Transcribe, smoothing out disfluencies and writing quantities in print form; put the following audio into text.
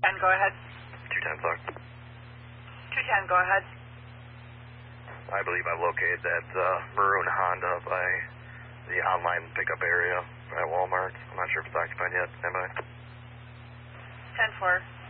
10, go ahead. 210, sorry. 210, go ahead. I believe I've located that maroon Honda by the online pickup area at Walmart. I'm not sure if it's occupied yet. Stand by. 10-4.